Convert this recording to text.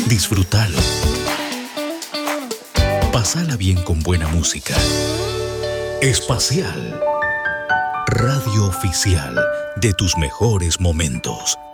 Disfrútalo. Pásala bien con buena música. Espacial. Radio oficial de tus mejores momentos.